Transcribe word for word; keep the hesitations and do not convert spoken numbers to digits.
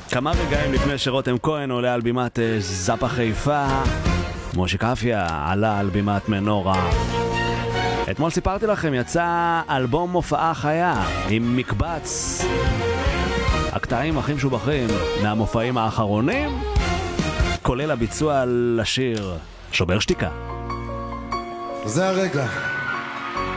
כמה רגעים לפני שרותם כהן עולה על בימת זאפה חיפה, מושיק אפיה עלה על בימת מנורה. אתמול סיפרתי לכם, יצא אלבום מופעה חיה עם מקבץ הקטעים הכי משובחים מהמופעים האחרונים, כולל הביצוע לשיר שובר שתיקה. זה הרגע